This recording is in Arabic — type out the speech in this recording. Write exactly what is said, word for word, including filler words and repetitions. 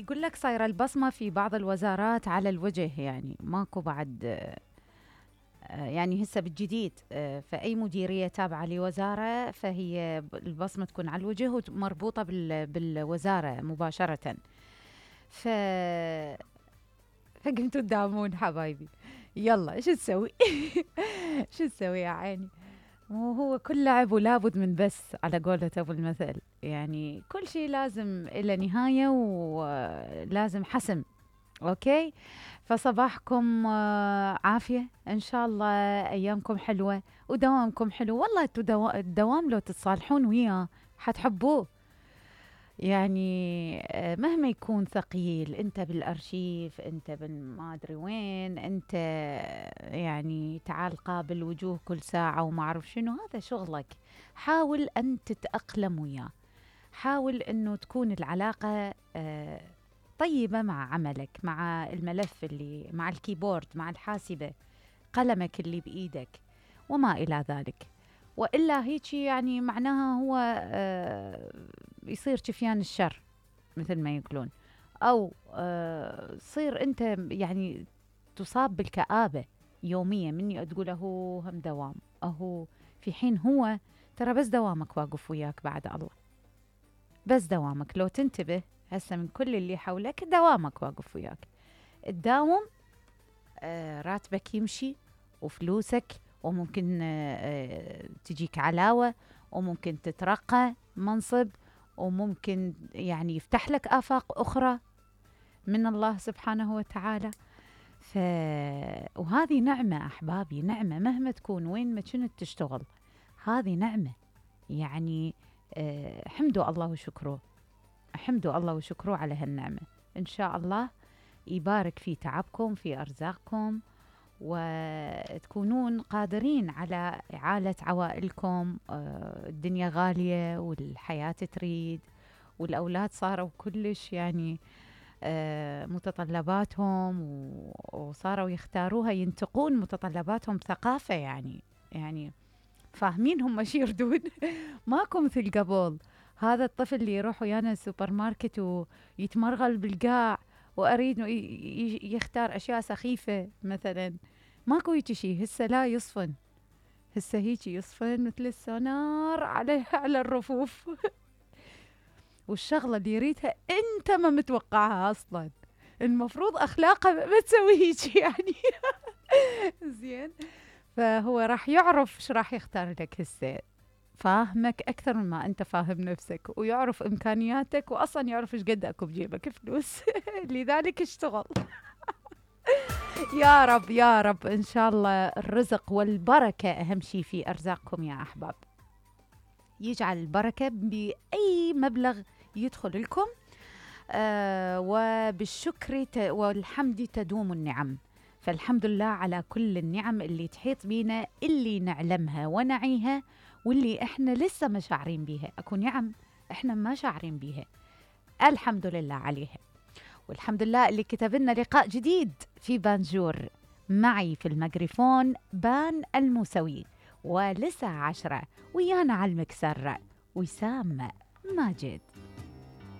يقول لك صايرة البصمة في بعض الوزارات على الوجه، يعني ماكو بعد آه، يعني هسه بالجديد آه، فأي مديرية تابعة لوزارة فهي ب- البصمة تكون على الوجه ومربوطة بال بالوزارة مباشرة. ف فقمتوا تداومون حبايبي. يلا ايش تسوي؟ شو تسوي يا عيني؟ مو هو كل لعب ولابد من بس على قولة أبو المثل، يعني كل شيء لازم إلى نهاية ولازم حسم. أوكي، فصباحكم آه، عافية إن شاء الله، أيامكم حلوة ودوامكم حلو. والله التدوا- الدوام لو تتصالحون وياه حتحبوه. يعني آه، مهما يكون ثقيل، انت بالارشيف، انت ما ادري وين، انت آه، يعني تعال قابل وجوه كل ساعة وما اعرف شنو، هذا شغلك. حاول ان تتأقلم وياه، حاول انه تكون العلاقة آه، طيبة مع عملك، مع الملف اللي مع الكيبورد، مع الحاسبة، قلمك اللي بإيدك وما إلى ذلك. وإلا هيك يعني معناها هو آه، يصير جفيان الشر مثل ما يقولون، أو آه، صير أنت يعني تصاب بالكآبة يوميا مني تقول أهو هم دوام أهو، في حين هو ترى بس دوامك واقف وياك بعد الله. بس دوامك لو تنتبه هسه من كل اللي حولك، دوامك واقف وياك. تداوم آه، راتبك يمشي وفلوسك، وممكن آه، آه، تجيك علاوة، وممكن تترقى منصب، وممكن يعني يفتح لك آفاق أخرى من الله سبحانه وتعالى. ف... وهذه نعمة أحبابي، نعمة مهما تكون وين ما كنت تشتغل، هذه نعمة. يعني آه، حمدوا الله وشكروه، حمدوا الله وشكروه على هالنعمة. إن شاء الله يبارك في تعبكم، في أرزاقكم، وتكونون قادرين على إعالة عوائلكم. آه، الدنيا غالية والحياة تريد، والأولاد صاروا كلش يعني آه، متطلباتهم و- وصاروا يختاروها، ينتقون متطلباتهم ثقافة يعني. يعني فاهمين هم شي يردون. ماكو مثل قبل. هذا الطفل اللي يروح ويانا السوبر ماركت ويتمرغل بالقاع واريد إنه ي- ي- يختار اشياء سخيفه مثلا، ماكو هيك شيء هسه، لا يصفن. هسه هيك يصفن مثل السونار على على الرفوف. والشغله اللي يريدها انت ما متوقعها اصلا، المفروض اخلاقه ما تسوي هيك يعني. زين، فهو راح يعرف ايش راح يختار لك هسه، فاهمك اكثر مما انت فاهم نفسك، ويعرف امكانياتك، واصلا يعرف ايش قد اكو بجيبك فلوس. لذلك اشتغل. يا رب يا رب ان شاء الله الرزق والبركه اهم شيء في ارزاقكم يا احباب، يجعل البركه باي مبلغ يدخل لكم. آه وبالشكر ت- والحمد تدوم النعم. فالحمد لله على كل النعم اللي تحيط بينا، اللي نعلمها ونعيها، واللي احنا لسه ما شاعرين بيها. اكو نعم احنا ما شاعرين بيها، الحمد لله عليها. والحمد لله اللي كتب لنا لقاء جديد في بانجور. معي في الميكروفون بان الموسوي، ولسه عشرة ويانا على المكسر وسام ماجد.